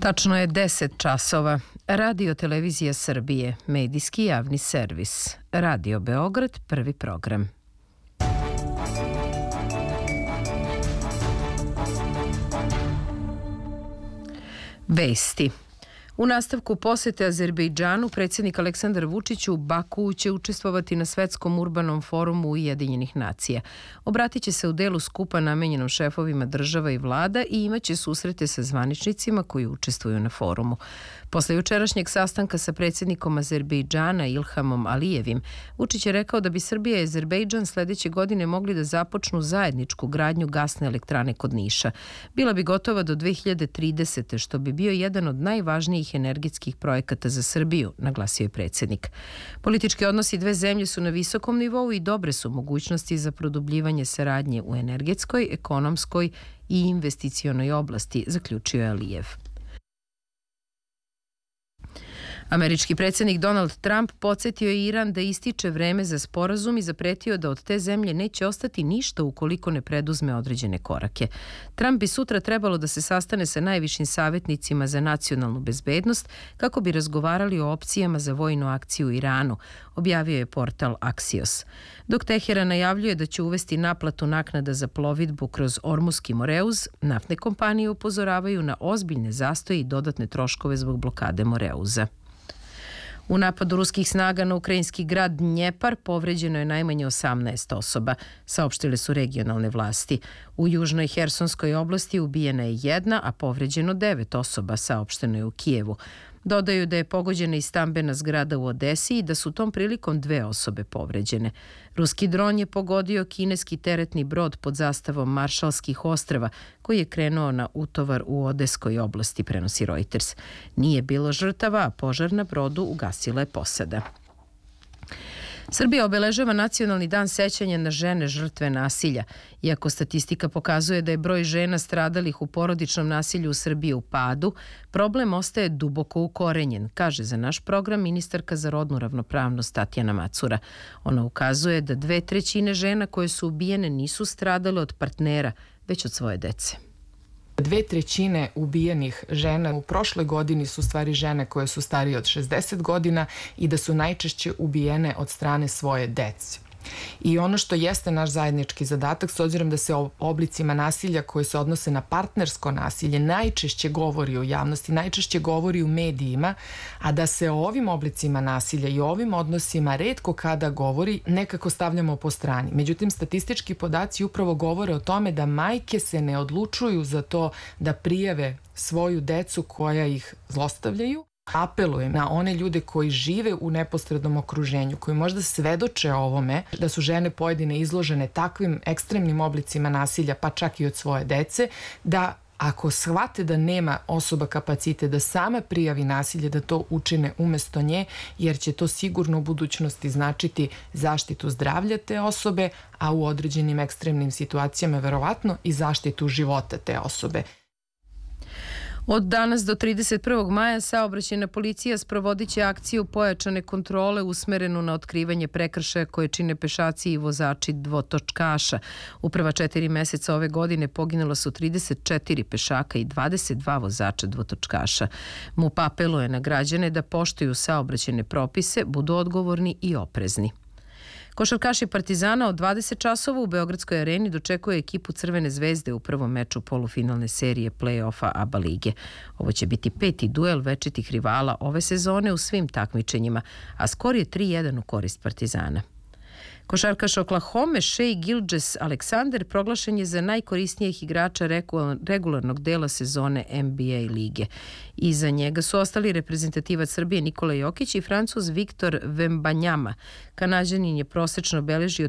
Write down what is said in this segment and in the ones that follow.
Tačno je 10 časova. Radio Televizija Srbije, medijski javni servis. Radio Beograd, prvi program. Vesti. U nastavku posete Azerbejdžanu predsjednik Aleksandar Vučić u Bakuu će učestvovati na Svetskom urbanom forumu Ujedinjenih nacija. Obratit će se u delu skupa namenjenom šefovima država i vlada i imaće susrete sa zvaničnicima koji učestvuju na forumu. Posle jučerašnjeg sastanka sa predsjednikom Azerbejdžana Ilhamom Alijevim, Vučić je rekao da bi Srbija i Azerbejdžan sledeće godine mogli da započnu zajedničku gradnju gasne elektrane kod Niša. Bila bi gotova do 2030. što bi bio jedan od najvažnijih energetskih projekata za Srbiju, naglasio je predsjednik. Politički odnosi dve zemlje su na visokom nivou i dobre su mogućnosti za produbljivanje saradnje u energetskoj, ekonomskoj i investicionoj oblasti, zaključio je Alijev. Američki predsjednik Donald Trump podsjetio je Iran da ističe vreme za sporazum i zapretio da od te zemlje neće ostati ništa ukoliko ne preduzme određene korake. Trump bi sutra trebalo da se sastane sa najvišim savjetnicima za nacionalnu bezbednost kako bi razgovarali o opcijama za vojnu akciju u Iranu, objavio je portal Axios. Dok Teheran najavljuje da će uvesti naplatu naknada za plovidbu kroz Ormuski Moreuz, naftne kompanije upozoravaju na ozbiljne zastoje i dodatne troškove zbog blokade Moreuza. U napadu ruskih snaga na ukrajinski grad Dnjepar povređeno je najmanje 18 osoba, saopštile su regionalne vlasti. U južnoj Hersonskoj oblasti ubijena je 1, a povređeno 9 osoba, saopšteno je u Kijevu. Dodaju da je pogođena i stambena zgrada u Odesi i da su tom prilikom 2 osobe povređene. Ruski dron je pogodio kineski teretni brod pod zastavom Maršalskih ostrva koji je krenuo na utovar u Odeskoj oblasti, prenosi Reuters. Nije bilo žrtava, a požar na brodu ugasila je posada. Srbija obeležava Nacionalni dan sećanja na žene žrtve nasilja. Iako statistika pokazuje da je broj žena stradalih u porodičnom nasilju u Srbiji u padu, problem ostaje duboko ukorenjen, kaže za naš program ministarka za rodnu ravnopravnost Tatjana Macura. Ona ukazuje da 2/3 žena koje su ubijene nisu stradale od partnera, već od svoje dece. 2/3 ubijenih žena u prošloj godini su stvari žene koje su starije od 60 godina i da su najčešće ubijene od strane svoje dece. I ono što jeste naš zajednički zadatak, s obzirom da se o oblicima nasilja koje se odnose na partnersko nasilje najčešće govori u javnosti, najčešće govori u medijima, a da se o ovim oblicima nasilja i o ovim odnosima retko kada govori, nekako stavljamo po strani. Međutim, statistički podaci upravo govore o tome da majke se ne odlučuju za to da prijave svoju decu koja ih zlostavljaju. Apelujem na one ljude koji žive u neposrednom okruženju, koji možda svedoče o ovome, da su žene pojedine izložene takvim ekstremnim oblicima nasilja, pa čak i od svoje dece, da ako shvate da nema osoba kapacite da sama prijavi nasilje, da to učine umesto nje, jer će to sigurno u budućnosti značiti zaštitu zdravlja te osobe, a u određenim ekstremnim situacijama verovatno i zaštitu života te osobe. Od danas do 31. maja saobraćajna policija sprovodit će akciju pojačane kontrole usmerenu na otkrivanje prekršaja koje čine pešaci i vozači dvotočkaša. U prva 4 meseca ove godine poginulo su 34 pešaka i 22 vozača dvotočkaša. MUP apeluje na građane da poštuju saobraćajne propise, budu odgovorni i oprezni. Košarkaši Partizana od 20 časova u Beogradskoj areni dočekuje ekipu Crvene zvezde u prvom meču polufinalne serije play-offa ABA lige. Ovo će biti 5. duel večitih rivala ove sezone u svim takmičenjima, a skor je 3-1 u korist Partizana. Košarkaš Oklahome Shai Gilgeous-Alexander proglašen je za najkorisnijeg igrača regularnog dela sezone NBA lige. Iza njega su ostali reprezentativac Srbije Nikola Jokić i Francuz Viktor Wembanyama. Kanađanin je prosečno beležio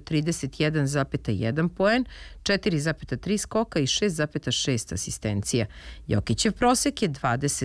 31,1 poen, 4,3 skoka i 6,6 asistencija. Jokićev prosek je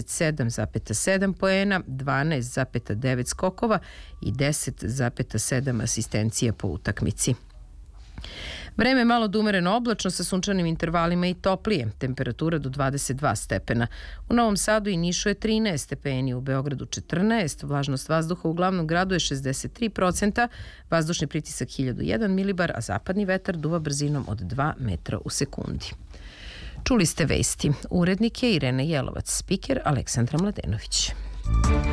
27,7 poena, 12,9 skokova i 10,7 asistencija po utakmici. Vreme malo da umereno oblačno sa sunčanim intervalima i toplije, temperatura do 22 stepena. U Novom Sadu i Nišu je 13 stepeni, u Beogradu 14, vlažnost vazduha u glavnom gradu je 63%, vazdušni pritisak 1001 milibar, a zapadni vetar duva brzinom od 2 metra u sekundi. Čuli ste vesti. Urednik je Irena Jelovac, spiker Aleksandra Mladenović.